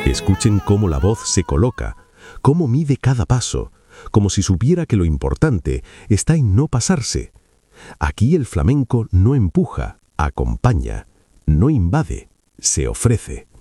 Escuchen cómo la voz se coloca, cómo mide cada paso, como si supiera que lo importante está en no pasarse. Aquí el flamenco no empuja, acompaña, no invade, se ofrece.